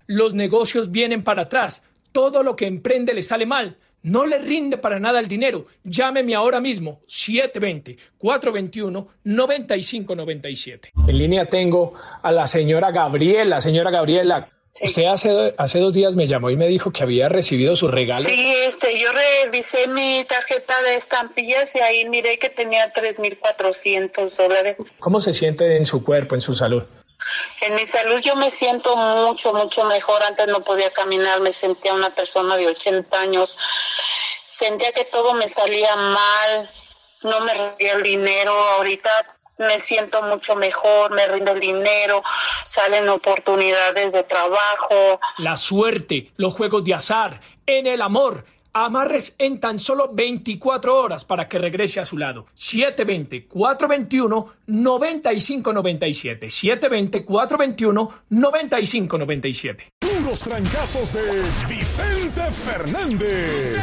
los negocios vienen para atrás. Todo lo que emprende le sale mal. No le rinde para nada el dinero. Llámeme ahora mismo, 720-421-9597. En línea tengo a la señora Gabriela. Señora Gabriela, sí. Usted hace 2 días me llamó y me dijo que había recibido su regalo. Sí, yo revisé mi tarjeta de estampillas y ahí miré que tenía $3,400. ¿Cómo se siente en su cuerpo, en su salud? En mi salud yo me siento mucho mejor. Antes no podía caminar, me sentía una persona de 80 años. Sentía que todo me salía mal, no me rendía el dinero. Ahorita me siento mucho mejor, me rinde el dinero, salen oportunidades de trabajo. La suerte, los juegos de azar, en el amor. Amarres en tan solo 24 horas para que regrese a su lado. 720-421-9597. 720-421-9597. Puros trancazos de Vicente Fernández.